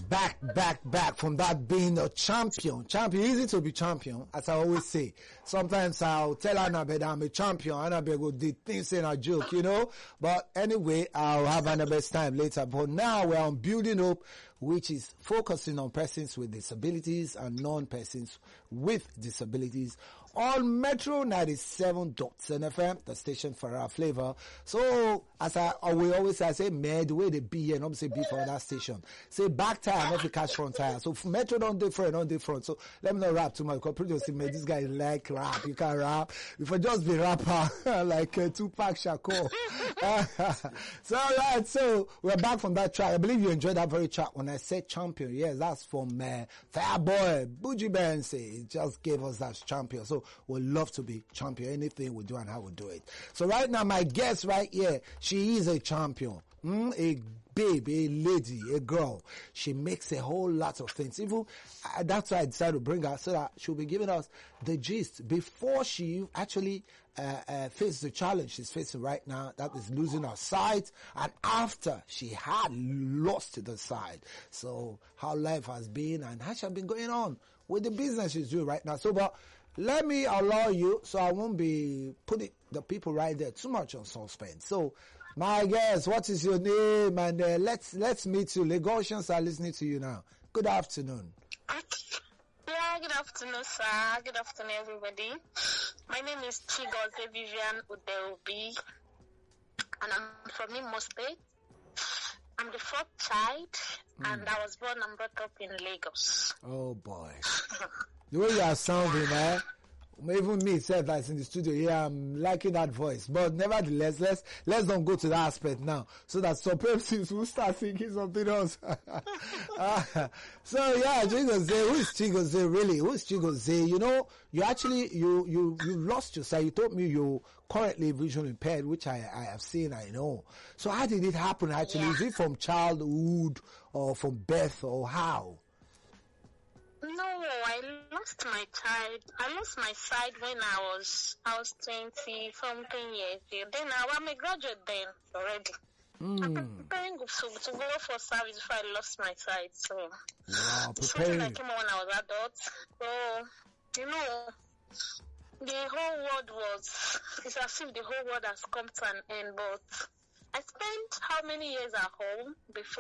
back from that being a champion. Champion, easy to be champion, as I always say. Sometimes I'll tell Annabelle that I'm a champion. Annabelle will do things in a joke, you know. But anyway, I'll have Annabelle's time later. But now we're on building up, which is focusing on persons with disabilities and non-persons with disabilities on Metro 97.7 FM, the station for our flavor. So, as we always say, I say, the way they be and obviously be for that station. Say back tire, not the cash front tire. So, Metro don't different. So, let me not rap too much because producer, man, this guy like rap. You can rap. If I just be rapper, like Tupac Shakur. So, right, so we're back from that track. I believe you enjoyed that very track when I said champion. Yes, that's from Fireboy, Buju Bensi. It just gave us that champion. So, we'd love to be champion. Anything we do and how we do it. So right now, my guest right here, she is a champion. A babe, a lady, a girl. She makes a whole lot of things. Even that's why I decided to bring her so that she'll be giving us the gist before she actually faces the challenge she's facing right now. That is losing her sight, and after she had lost the sight. So how life has been and how she has been going on with the business she's doing right now. So, but let me allow you, so I won't be putting the people right there too much on suspense. So, my guest, what is your name? And let's meet you. Lagosians are listening to you now. Good afternoon. Yeah, good afternoon, sir. Good afternoon, everybody. My name is Chigozie Vivian Udeobi, and I'm from Imo State. I'm the fourth child, and I was born and brought up in Lagos. Oh, boy. The way you are sounding, even me said that's in the studio here, I'm liking that voice. But nevertheless, let's don't go to that aspect now, so that some persons will start thinking something else. So yeah, Chigozie, who is Chigozie really? Who is Chigozie? You know, you actually you lost your sight. You told me you currently visually impaired, which I have seen, I know. So how did it happen actually? Yeah. Is it from childhood or from birth or how? No, I lost my child. I lost my sight when I was 20 something years. Then I'm a graduate then already. I'm preparing to go for service before I lost my sight. So Wow, it's something preparing. that came on when I was adult. So, you know, the whole world it's as if the whole world has come to an end. But I spent how many years at home before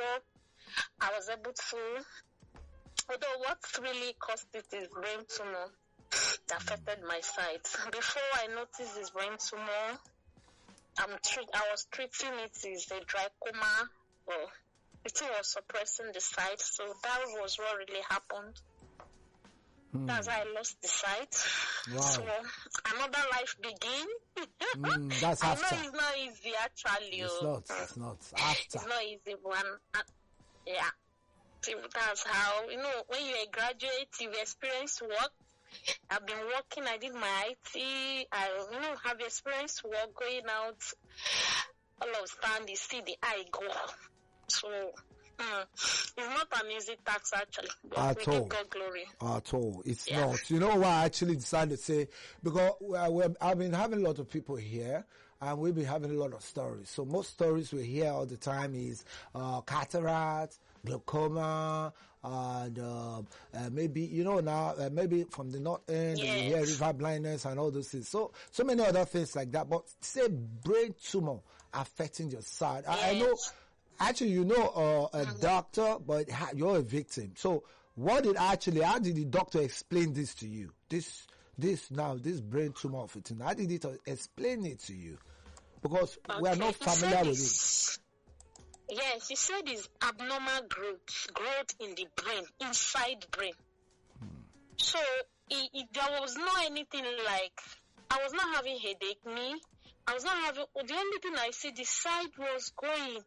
I was able to. Although what really caused it is brain tumor that affected my sight. Before I noticed this brain tumor, I was treating it as a glaucoma, or it was suppressing the sight. So that was what really happened. That's how I lost the sight. Wow. So another life began. That's I after. know it's not easy actually. It's not. After. It's not easy, but yeah. That's how, you know, when you're a graduate, you've experienced work. I've been working, I did my IT, have experienced work going out. All of a sudden, you see the eye go. So, it's not an easy task actually. But At we all. give God glory. At all. It's Yeah. not. You know why I actually decided to say? Because I've been having a lot of people here, and we've been having a lot of stories. So most stories we hear all the time is cataract, glaucoma, and maybe, you know, now maybe from the north end, you hear Yes. river blindness and all those things. So many other things like that. But say brain tumor affecting your sight. I know. Yes. Actually, you know, a doctor, but you're a victim. So, how did the doctor explain this to you? This brain tumor of it. How did it explain it to you? Because we are not He said familiar with it. Yes, he said it's abnormal growth in the brain, inside brain. So there was not anything like, I was not having headache, I was not having, the only thing I see, the side was going.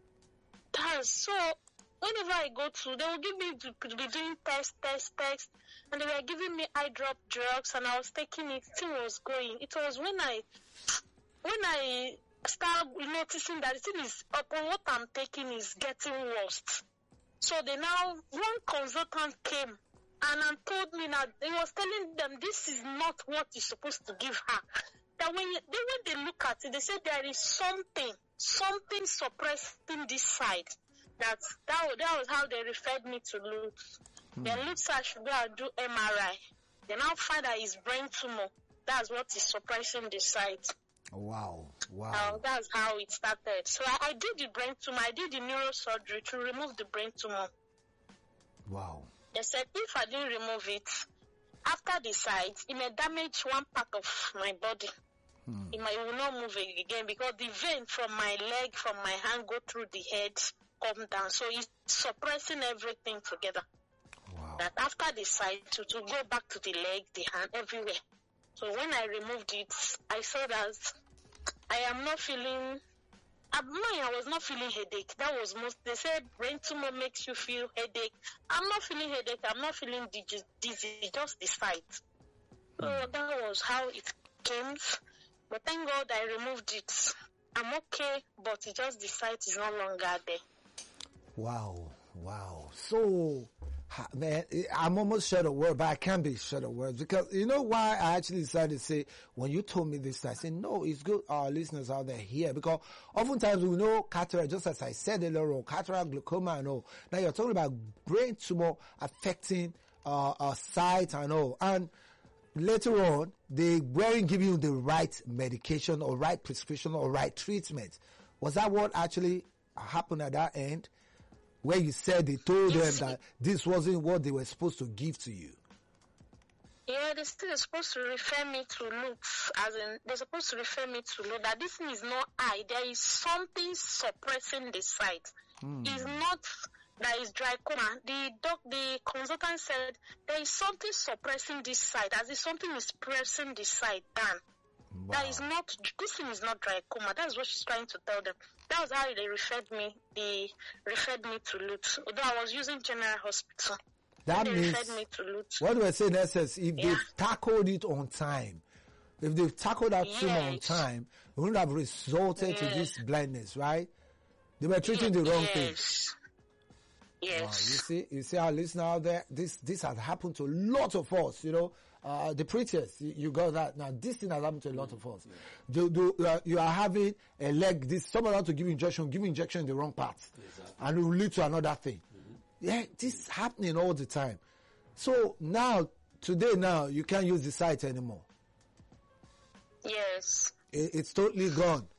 So whenever I go to, they will give me to be doing tests, and they were giving me eye drop drugs, and I was taking it, thing was going. It was when I start noticing that the thing is, upon what I'm taking is getting worse. So one consultant came and told me that he was telling them this is not what you're supposed to give her. That when they look at it, they say there is something suppressing this side. That was how they referred me to Lutz. Then Lutz said I should go and do MRI. Then I'll find that it's brain tumor. That's what is suppressing the site. Wow. That's how it started. So I did the brain tumor. I did the neurosurgery to remove the brain tumor. Wow. They said if I didn't remove it, after the site, it may damage one part of my body. It will not move again because the vein from my leg, from my hand, go through the head, come down. So it's suppressing everything together. Wow. That after the site, to go back to the leg, the hand, everywhere. So when I removed it, I saw that I was not feeling headache. That was they said brain tumor makes you feel headache. I'm not feeling headache. I'm not feeling dizzy, just the site. So that was how it came. But thank God I removed it. I'm okay, but it just the site is no longer there. Wow. So, man, I'm almost short of words, but I can't be short of words because you know why I actually decided to say, when you told me this, I said, no, it's good our listeners out there here because oftentimes we know cataract, just as I said earlier on, cataract, glaucoma and all. Now you're talking about brain tumor affecting sight and all. And later on, they weren't giving you the right medication or right prescription or right treatment. Was that what actually happened at that end? Where you said they told them that this wasn't what they were supposed to give to you? Yeah, they're supposed to refer me to Lutz, as in they're supposed to refer me to Lutz, that this thing is not eye. There is something suppressing the sight. It's not that is glaucoma. The consultant said there is something suppressing this sight, as if something is pressing the sight down. Wow. This thing is not glaucoma. That's what she's trying to tell them. That was how they referred me. They referred me to Lutz. Although I was using General Hospital. That means, referred me to Lutz. What do I say in essence? If they've tackled it on time, if they've tackled that tumor on time, it wouldn't have resulted to this blindness, right? They were treating the wrong thing. Yes. Wow, you see our listener out there, this has happened to a lot of us, you know. The preachers, you got that. Now, this thing has happened to a lot of us. You are having a leg, someone has to give injection in the wrong part. Exactly. And it will lead to another thing. Yeah, this is happening all the time. So today, you can't use the site anymore. Yes. It's totally gone.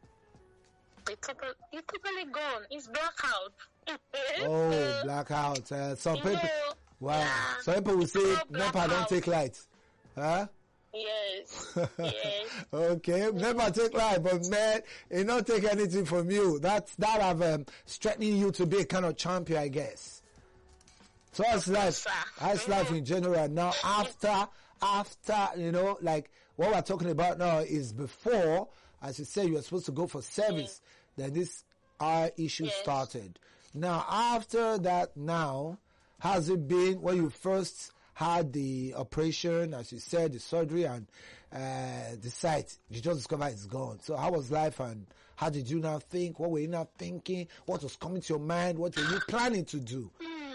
It's totally gone. It's blackout. Oh, blackout. Some people... Wow. Yeah. Some people will say, NEPA don't take light. Huh? Yes. Yes. Okay. NEPA take light, but man, it don't take anything from you. That have strengthening you to be a kind of champion, I guess. So that's life. That's life in general. Now, after, you know, like what we're talking about now is before, as you say, you were supposed to go for service, then this issue started. Now, after that has it been when you first had the operation, as you said, the surgery and the site, you just discovered it's gone. So how was life and how did you now think? What were you now thinking? What was coming to your mind? What were you planning to do?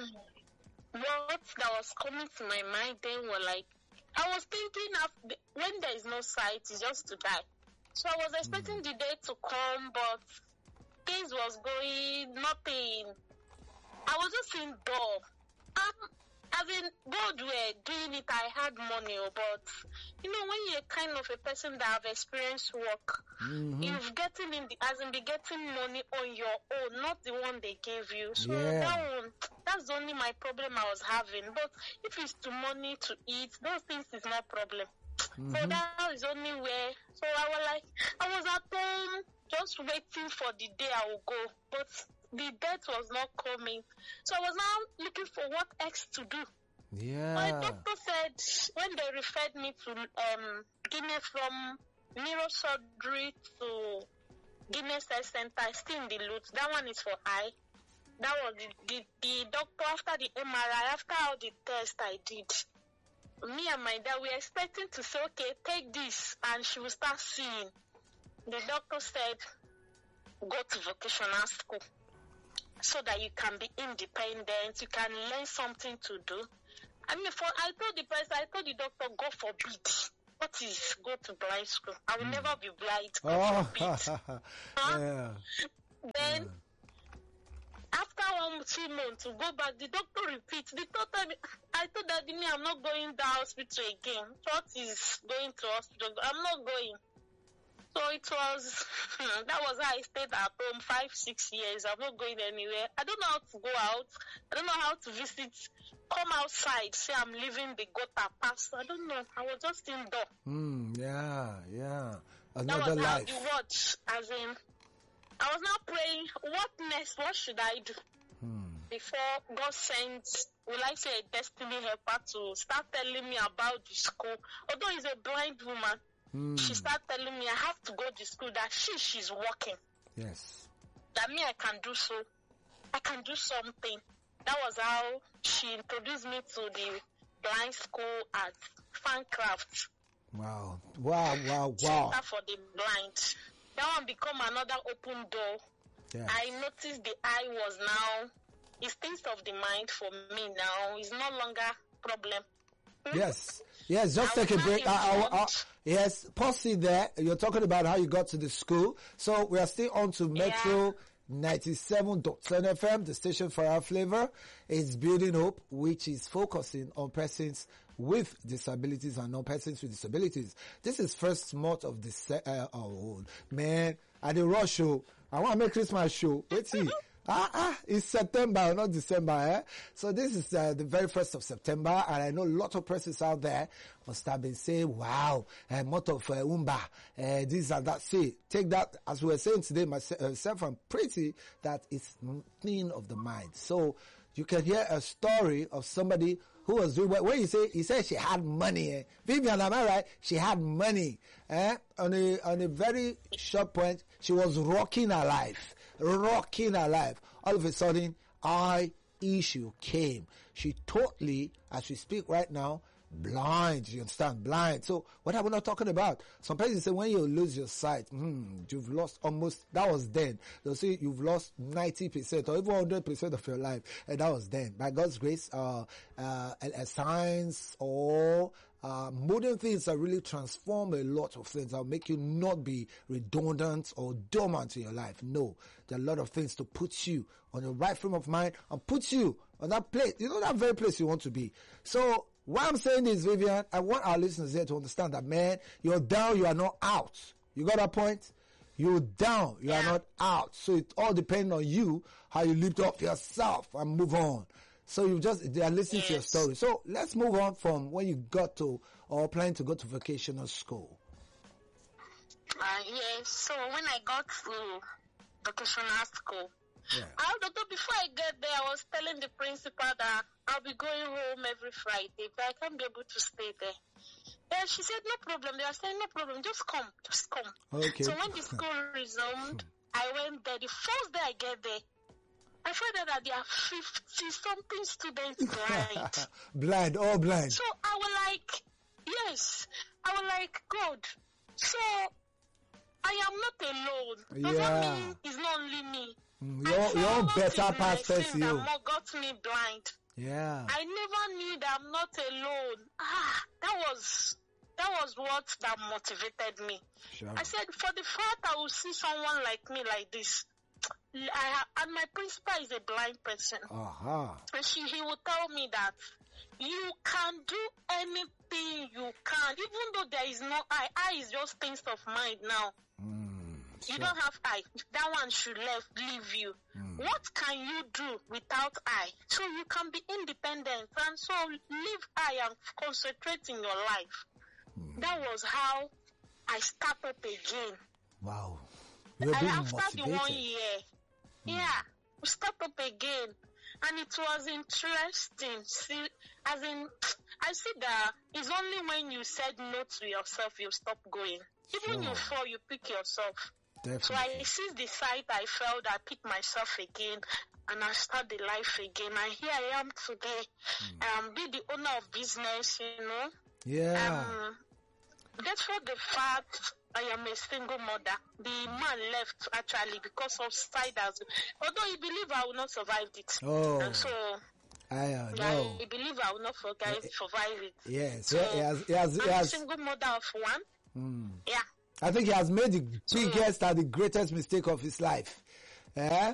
What that was coming to my mind then were like, I was thinking of when there is no sight, it's just to die. So I was expecting the day to come, but things was going, nothing. I was just in dull. As in, God were doing it, I had money, but, you know, when you're kind of a person that have experienced work, you've getting be getting money on your own, not the one they gave you. So that's only my problem I was having. But if it's to money to eat, those things is no problem. So that is only where, so I was at home, just waiting for the day I will go. But the death was not coming. So I was now looking for what else to do. Yeah. My doctor said when they referred me to Guinness from neurosurgery to Guinness Health Center, still in the Lutz. That one is for eye. That was the doctor after the MRI, after all the tests I did. Me and my dad, we were expecting to say, okay, take this, and she will start seeing. The doctor said, go to vocational school so that you can be independent, you can learn something to do. I mean, I told the doctor, God forbid. What is go to blind school? I will never be blind. God forbid. Yeah. Then, after 2 months to go back. The doctor repeats. The third time, I told Daddy, me, I'm not going to the hospital again. What is going to hospital? I'm not going. So it was, that was how I stayed at home 5-6 years. I'm not going anywhere. I don't know how to go out. I don't know how to visit, come outside, say I'm leaving the gutter past. I don't know. I was just indoor. Yeah. That Another was how life. the watch, as in, I was now praying, what next? What should I do? Before God sent, will I say, a destiny helper to start telling me about the school. Although he's a blind woman, she started telling me I have to go to school, that she's working. Yes. That me, I can do so. I can do something. That was how she introduced me to the blind school at Fancraft. Wow. Center for the blind. That one become another open door. Yes. I noticed the eye was now, it's things of the mind for me now. It's no longer problem. Yes, just I take a was break. not Yes, pause it there. You're talking about how you got to the school. So we are still on to Metro 97.10 FM, the station for our flavor. It's Building Hope, which is focusing on persons with disabilities and non-persons with disabilities. This is first month of the man, at the rush show. I want to make Christmas show. Let's see. It's September, not December, eh? So this is the very 1st of September, and I know a lot of persons out there must have been saying, wow, month of Umba, this and that. See, take that, as we were saying today, myself, I'm pretty, that it's thing of the mind. So you can hear a story of somebody who was doing well. When you say, he said she had money, eh? Vivian, am I right? She had money, eh? On a very short point, she was rocking her life. All of a sudden, eye issue came. She totally, as we speak right now, blind. You understand? Blind. So what are we not talking about? Some people say when you lose your sight, you've lost almost, that was then. They'll say you've lost 90% or even 100% of your life. And that was then. By God's grace, science or modern things that really transform a lot of things. That'll make you not be redundant or dormant in your life. No, there are a lot of things to put you on the right frame of mind and put you on that place, that very place you want to be. So what I'm saying is, Vivian, I want our listeners here to understand that, man, you're down, you are not out. You got that point? You're down, you are not out. So it all depends on you, how you lift up yourself and move on. So they are listening to your story. So let's move on from when you got to, or planning to go to vocational school. Yes, so when I got to vocational school, before I get there, I was telling the principal that I'll be going home every Friday, but I can't be able to stay there. And she said, no problem. They are saying, no problem, just come. Okay. So when the school resumed, I went there. The first day I get there, I found out that there are 50-something students blind. All blind. So I was like, God, so I am not alone. Does that mean it's not only me? You're better pastors, you. That got me blind. Yeah. I never knew that I'm not alone. That was what that motivated me. Sure. I said, for the fact I will see someone like me like this, and my principal is a blind person. And he will tell me that you can do anything you can, even though there is no eye. Eye is just things of mind now. You don't have eye. That one should leave you. What can you do without eye? So you can be independent, and so leave eye and concentrate in your life. That was how I started again. Wow. After the 1 year, we started again. And it was interesting. See, as in, I see that it's only when you said no to yourself, you stop going. Even you fall, you pick yourself. Definitely. So I see the side I felt, I picked myself again, and I start the life again. And here I am today. Be the owner of business, Yeah. That's for the fact I am a single mother. The man left actually because of spiders. Although he believed I will not survive it. And so I believe I will not survive it. Yes. So I'm a single mother of one. Yeah. I think he has made the biggest and the greatest mistake of his life.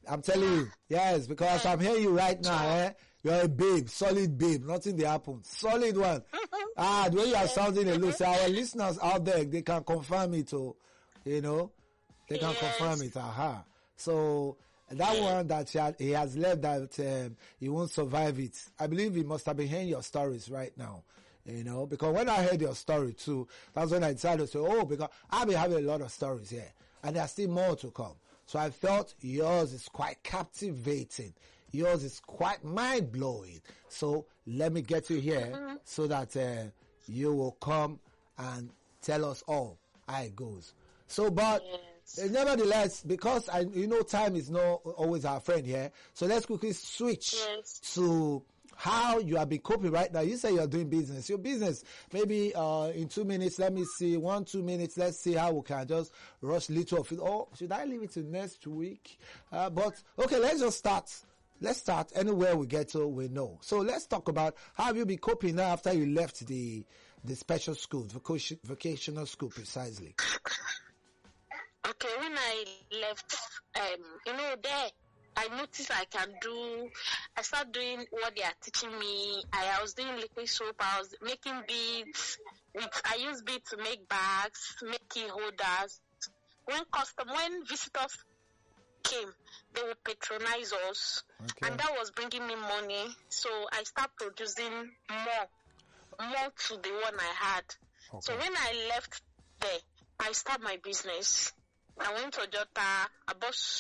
I'm telling you. Yes, because I'm hearing you right now, You're a babe, solid babe. Nothing they happen. Solid one. The way you are sounding alone. So our listeners out there, they can confirm it, they can confirm it. So that one that he has left that he won't survive it. I believe he must have been hearing your stories right now. Because when I heard your story too, that's when I decided to say, because I've been having a lot of stories here. And there's still more to come. So I felt yours is quite captivating. Yours is quite mind-blowing. So let me get you here so that you will come and tell us all how it goes. So, but nevertheless, because time is not always our friend here, so let's quickly switch to how you have been coping right now. You say you're doing business. Your business, maybe in 2 minutes, let me see, 1-2 minutes, let's see how we can just rush little of it. Or should I leave it to next week? But, okay, let's just start. Let's start anywhere we get to, we know. So let's talk about how have you been coping now after you left the special school, vocational school precisely. Okay, when I left, there, I noticed I started doing what they are teaching me. I was doing liquid soap, I was making beads. I use beads to make bags, make key holders. When visitors came, they would patronize us, and that was bringing me money. So I started producing more to the one I had. Okay. So when I left there, I started my business. I went to Jota. I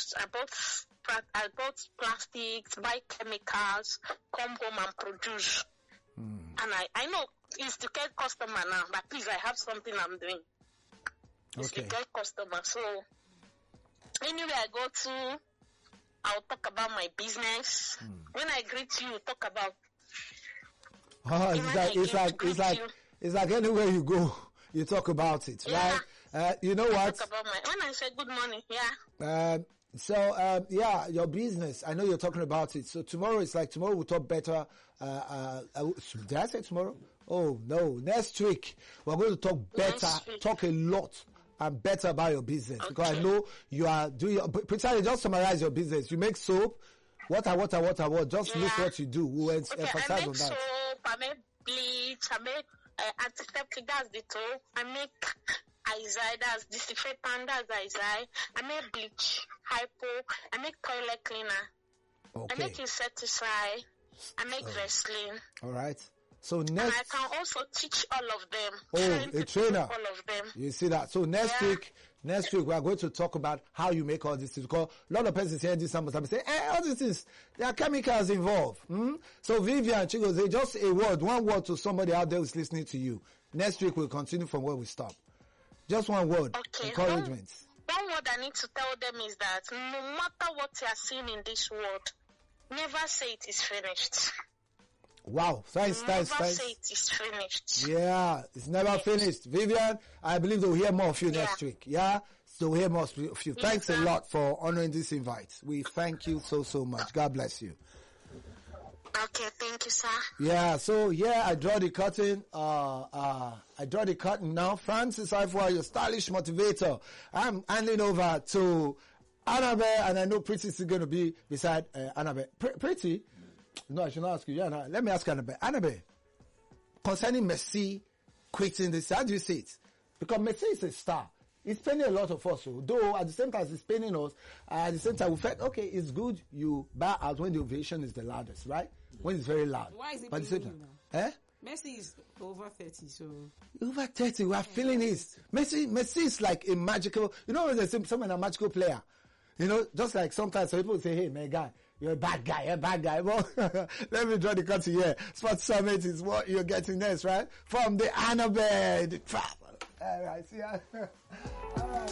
bought plastics, buy chemicals, come home and produce. And I know it's to get customer now, but please, I have something I'm doing. It's to get customer. So anywhere I go to, I'll talk about my business. When I greet you, talk about. It's like anywhere you go, you talk about it, right? You know what? When I say good morning, your business. I know you're talking about it. So tomorrow we'll talk better. Did I say tomorrow? Oh no, next week we're going to talk better, talk a lot and better about your business because I know you are doing. Precisely, just summarize your business. You make soap. What? Just list what you do. We'll emphasize on that. I make soap. I make bleach. I make antiseptic. That's the toe. I make Izai, that's disinfectant, that's Izai. I make bleach, hypo. I make toilet cleaner. Okay. I make insecticide. I make Vaseline. All right. So next, and I can also teach all of them. Oh, a trainer. All of them. You see that? So next week we are going to talk about how you make all these things. Because a lot of persons hearing this and say, all these things, there are chemicals involved. So Vivian Chigo, say just one word to somebody out there who's listening to you. Next week we'll continue from where we stop. Just one word, encouragement. One word I need to tell them is that no matter what you are seeing in this world, never say it is finished. Wow, thanks. Never say it is finished. Yeah, it's never finished. Vivian, I believe they'll hear more of you next week. Yeah, so we'll hear more of you. Thanks a lot for honoring this invite. We thank you so much. God bless you. Okay, thank you, sir. Yeah, so I draw the curtain. I draw the curtain now. Francis Ifua, your stylish motivator. I'm handing over to Annabelle, and I know Pretty is going to be beside Annabelle. Pretty? No, I should not ask you. Yeah, no, let me ask Annabelle. Annabelle, concerning Messi quitting this, how do you see it? Because Messi is a star. He's paying a lot of us, though at the same time he's paying us, at the same time we felt, okay, it's good you bow out when the ovation is the loudest, right? When it's very loud. Why is it but paying you now? Eh? Messi is over 30, so... Over 30, we are feeling it. Messi is like a magical, when they say someone a magical player, just like sometimes some people say, hey, my guy, you're a bad guy. Well, let me draw the curtain here. Sports Summit is what you're getting next, right? From the Annabelle, the travel. All right, see ya. All right.